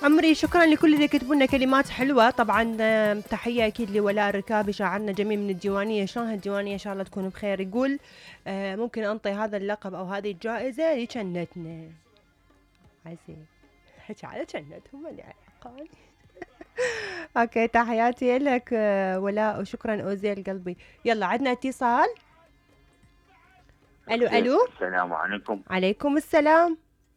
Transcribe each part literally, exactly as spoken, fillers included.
عمري شكرا لكل اللي كتبوا لنا كلمات حلوة. طبعا آه، تحية أكيد لولاء الركابي، شاعرنا جميل من الديوانية. شلون هالديوانية؟ إن شاء الله تكون بخير. يقول آه، ممكن أنطي هذا اللقب أو هذه الجائزة لجنتنا عزيز. حكي على جنتهم من يعقل. أوكي، تحياتي لك آه، ولاء، وشكرا أوزيل قلبي. يلا عندنا اتصال. ألو ألو. السلام عليكم. عليكم السلام.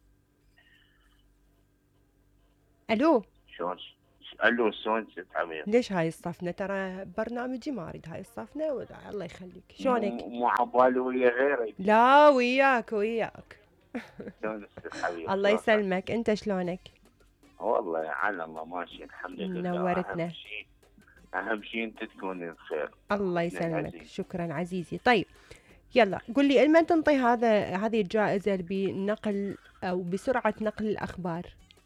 ألو. شلون؟ الو شلون ست حبيب؟ ليش هاي الصفنة؟ ترى برنامجي ما اريد هاي الصفنة. ولا الله يخليك. شلونك؟ مو مو عبالي ويا غيرك. لا وياك وياك. شلون ست حبيب؟ الله يسلمك. انت شلونك؟ والله على الله ماشي الحمد لله. نورتنا. اهم شيء اهم شيء انت تكوني بخير. الله يسلمك. شكرا عزيزي. طيب يلا قل لي، لمن تنطي هذا هذه الجائزة بنقل او بسرعة نقل الاخبار؟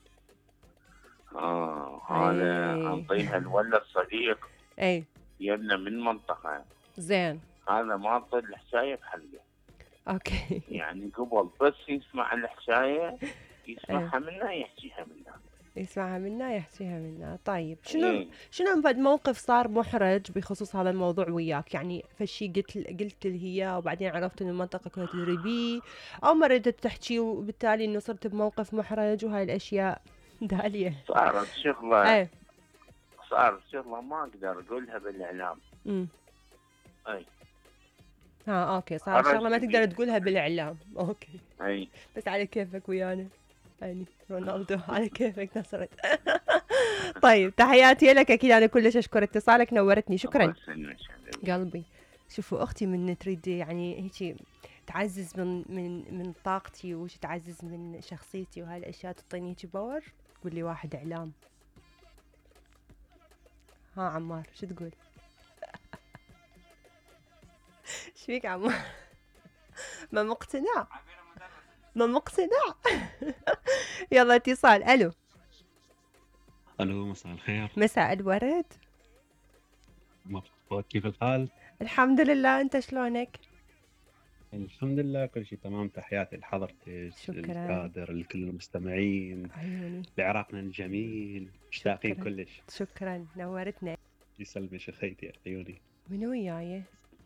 اه هذا انطيها الولد صديق اي يبنى من منطقة. زين. هذا ما انطي الحساية بحلقه. اوكي. يعني قبل بس يسمع الحساية يسمعها منا يحكيها منا. يسمعها منا يحكيها منا. طيب شنو إيه؟ شنو بعد موقف صار محرج بخصوص هذا الموضوع وياك؟ يعني فشي قلت قلت لي هي وبعدين عرفت ان المنطقه كنت تدري بيه، او ما ردت تحكي وبالتالي انه صرت بموقف محرج وهاي الاشياء؟ داليا صارت شغله. ايه صارت شغله ما اقدر اقولها بالاعلام. امم اي ها اوكي، صار شغله ما تقدر تقولها بالاعلام. اوكي اي بس على كيفك ويانا يعني رونالدو. على كيفك نصرت. طيب تحياتي لك. اكيد انا كلش اشكر اتصالك، نورتني. شكرا قلبي. شوفوا اختي من تريد يعني هيك تعزز من من من طاقتي وش تعزز من شخصيتي وهاي الاشياء، تعطيني هيك باور، تقول لي واحد اعلام. ها عمار شو تقول؟ ايش فيك عمار؟ ما مقتنع ما مقتنع. يلا اتصال. الو الو مساء الخير. مساء الورد. مبسوط، كيف الحال؟ الحمد لله، انت شلونك؟ الحمد لله كل شيء تمام. تحياتي لحضرتك، للكادر، لكل المستمعين. عيوني. لعراقنا الجميل، مشتاقين كلش. شكرا نورتنا. يسلمك اخيتي عيوني. من وياي؟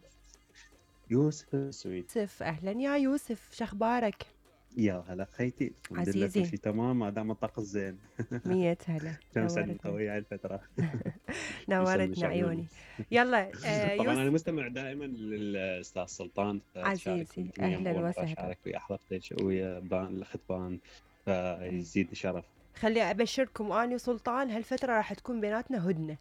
يوسف السويد. يوسف اهلا يا يوسف، شخبارك؟ يا هلا خيتي. الحمد لله كل شيء تمام ما دام الطقس زين. مية هلا. كم سنة قوية هاي الفترة. نورتنا عيوني. يلا آه طبعا انا مستمع دائما للاستاذ سلطان عزيزي. اهلا وسهلا. اشارك ويا حضرتك ويا بان الاخت بان، فيزيد شرف. خلي ابشركم اني وسلطان هالفترة راح تكون بيناتنا هدنة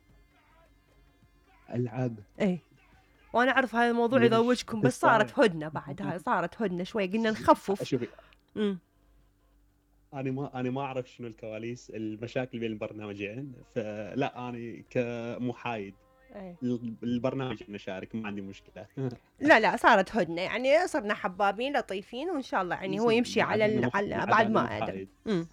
العاب. اي وانا اعرف هذا الموضوع يضوجكم، بس صارت هدنة بعد. هاي صارت هدنة شوي، قلنا نخفف. شوفي امم انا ما انا ما اعرف شنو الكواليس المشاكل بين البرنامجين، فلا انا كمحايد أي. البرنامج نشارك ما عندي مشكله. لا لا صارت هدنة، يعني صرنا حبابين لطيفين وان شاء الله يعني هو يمشي على ال... على بعد ما ادم.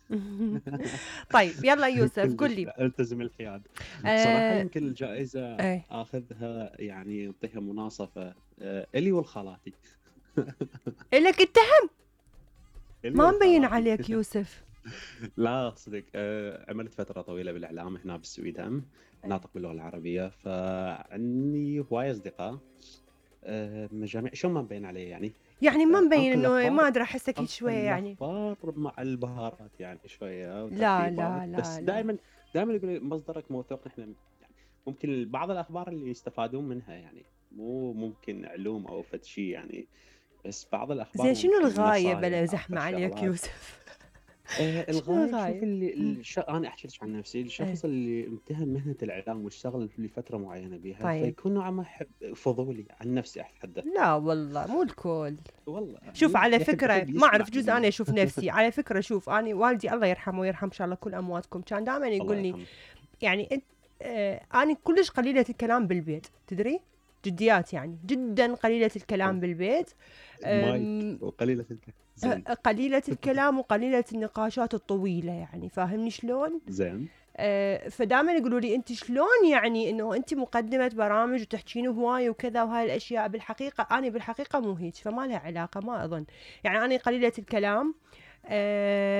طيب يلا يوسف قل لي. التزم الحياد. أه صراحه يمكن الجائزه أي. اخذها يعني اعطيها مناصفه أه الي والخالاتي. الك اتهم ما مبين عليك يوسف. لا صدق أه عملت فترة طويلة بالإعلام هنا بالسويد، هم ناطق باللغة العربية، فعني هواي أصدقاء أه مجاميع. شو ما مبين عليه يعني يعني ما مبين إنه ما أدري أحسك هيك شوية يعني الأخبار مع البهارات يعني شوية لا لا لا بس دائما دائما يقول مصدرك موثوق. إحنا يعني ممكن بعض الأخبار اللي يستفادون منها يعني مو ممكن علوم أو فد شيء يعني، بس بعض الأخبار. زين شنو الغاية بلا زحمة عليك يوسف؟ آه الغاية شوف اللي الش... أنا أحكي لك عن نفسي. الشخص أه. اللي امتهن مهنة الإعلام واشتغل لفترة معينة بها طيب. فيكون نوعا ما فضولي عن نفسي أتحدث. لا والله مو الكل والله. شوف على فكرة ما أعرف جزء أنا أشوف نفسي على فكرة. شوف أنا والدي الله يرحمه ويرحم إن شاء الله كل أمواتكم كان دائما يقول لي يعني أنت آه أنا كلش قليلة الكلام بالبيت تدري جديات يعني جدا قليلة الكلام بالبيت. وقليلة الكلام قليلة الكلام وقليلة النقاشات الطويلة يعني فاهمني شلون؟ زين. آه فدائما يقولوا لي انت شلون يعني انه انت مقدمة برامج وتحكين هواي وكذا وهاي الاشياء. بالحقيقة انا بالحقيقة مو هيك، فما لها علاقة ما اظن يعني. انا قليلة الكلام آه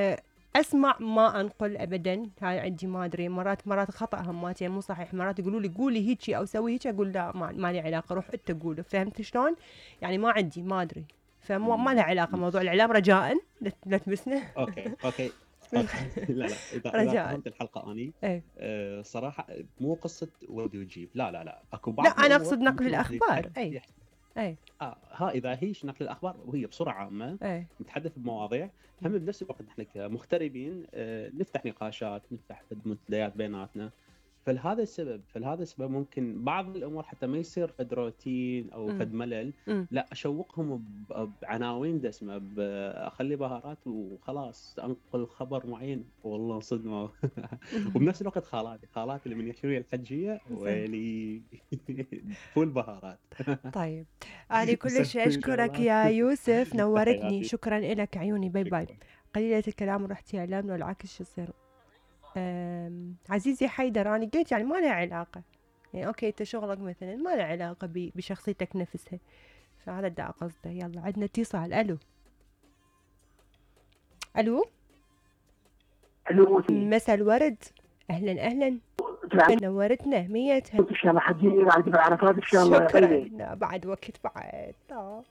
اسمع ما انقل ابدا. هاي عندي ما ادري، مرات مرات خطا هماتي مو صحيح، مرات يقولوا لي قولي هيجي او سوي هيك، اقول لا ما, ما لي علاقه، روح انت قوله. فهمت شلون؟ يعني ما عندي ما ادري، فما ما لها علاقه موضوع الاعلام. رجاء لا لا تمسنا. اوكي اوكي لا لا، اذا اذا فهمت الحلقه اني ايه. أه صراحه مو قصه ودي وجيب، لا لا لا، اكو لا بعض انا الأمور اقصد نقل ممكن الواحد الاخبار. يتحدث اي فيها. اي اه ها اذا هيش نقل الاخبار وهي بصوره عامه اي نتحدث بمواضيع، هم بنفس الوقت نحن كمغتربين آه نفتح نقاشات، نفتح منتديات بيناتنا. فلهذا السبب فلهذا السبب ممكن بعض الامور حتى ما يصير فد روتين او مم. فد ملل، مم. لا اشوقهم ب- بعناوين دسمه، ب- اخلي بهارات وخلاص انقل خبر معين والله صدمه. وبنفس الوقت خالاتي خالاتي اللي من يحشوي الحجيه زين. ويلي فول بهارات. طيب أنا كلش يسوي أشكرك شغلات. يا يوسف، نورتني. تحياتي. شكرا لك عيوني. باي باي. شكرا. قليلة الكلام ورحتي إعلام والعكس شو يصير. أم، عزيزي حيدر، أنا قلت يعني ما لها علاقة، يعني أوكي أنت شغلك مثلا ما له علاقة ب- بشخصيتك نفسها، فهذا اللي قصده. يلا عندنا اتصال. ألو ألو الو مساء الورد. أهلا أهلا، نورتنا ميتها. ان شاء الله حجي بعد بعرفات ان شاء الله. شكرا. لا بعد وقت بعد. لا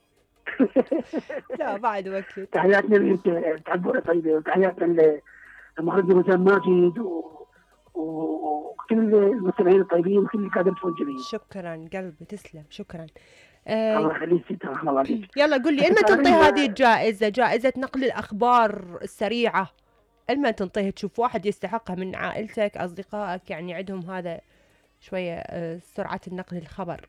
لا بعد وقت. تحياتنا انت تعبوا طيبه، وتحياتنا لمخرج وسام ماجد و- و- وكل المستمعين الطيبين وكل اللي قاعدين تسجلين. شكرا قلبي تسلم. شكرا. آه الله يخليك ست، رحم الله عليك. يلا قل لي، لما تنطي هذه الجائزة، جائزة نقل الأخبار السريعة، لما تنطيها تشوف واحد يستحقها من عائلتك أصدقائك، يعني عندهم هذا شوية آه سرعة النقل الخبر؟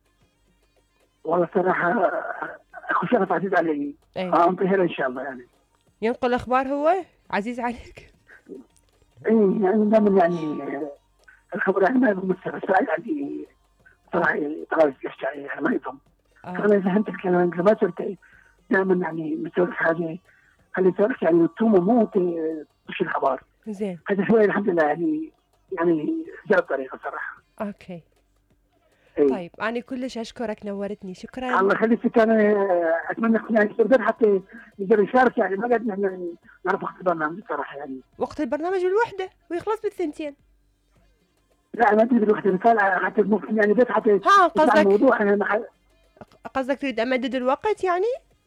والله صراحه اخو شرف عزيز علي، ايه انطيها له ان شاء الله. يعني ينقل أخبار هو عزيز عليك. اي يعني دائما يعني الخبر يعني ما بمثل، بس يعني صراحه طلعت الاشياء يعني ما يفهم. آه. انا فهمت الكلام ما صرت دائما يعني مسوي حاجه خلي تعرف يعني التومه مو تمشي الخبر. زين هذا شوي الحمد لله يعني يعني جاب طريقه صراحه. اوكي. اي طيب أنا كلش أشكرك، نورتني. شكرا. الله يخليك. انا اتمنى يعني تقدر حتى يقدر يشارك، يعني ما قد نحن نعرف وقت البرنامج صراحه يعني. وقت البرنامج الوحدة ويخلص بالثنتين. لا ما تدري وقت الرساله حتى ممكن يعني بس حتى ها يطلع قصدك الموضوع انا مح... قصدك تريد أمدد الوقت يعني؟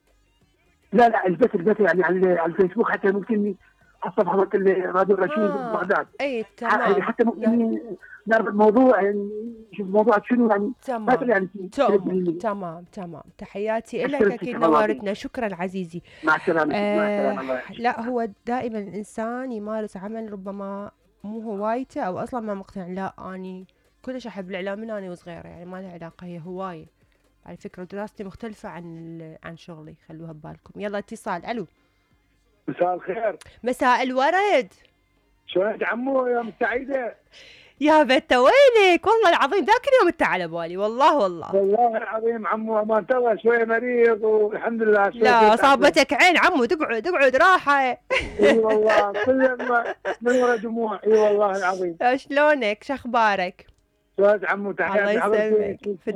لا لا البث البث يعني على على الفيسبوك حتى ممكن على صفحه راديو الرشيد آه. بغداد. اي يعني تمام حتى ممكن نعرف الموضوع يعني نشوف الموضوع شنو يعني ما تمام يعني تمام تمام تمام. تحياتي لك، أشكرك اكيد الله يعطيك. نورتنا. شكرا عزيزي. مع السلامه. مع السلامه. آه الله يحفظك. لا هو دائما الانسان يمارس عمل ربما مو هوايته او اصلا ما مقتنع. لا اني كلش احب الاعلام من اني وصغيره، يعني ما لها علاقه، هي هوايه على فكره. دراستي مختلفه عن ال- عن شغلي، خلوها ببالكم. يلا اتصال. الو مساء الخير، مساء الورد. شلونك عمو يا سعيدة؟ يا بتا وينك؟ والله العظيم ذاك اليوم انت على بالي، والله والله. والله العظيم عمو امان ترى شوية مريض والحمد لله. شوية لا تعبان. صابتك عين عمو، تقعد اقعد راحه. اي والله كل يوم من ورا دموع. اي والله العظيم. شلونك؟ شخبارك؟ شلونك عمو؟ الله تحياتي يسلمك. حضرتك.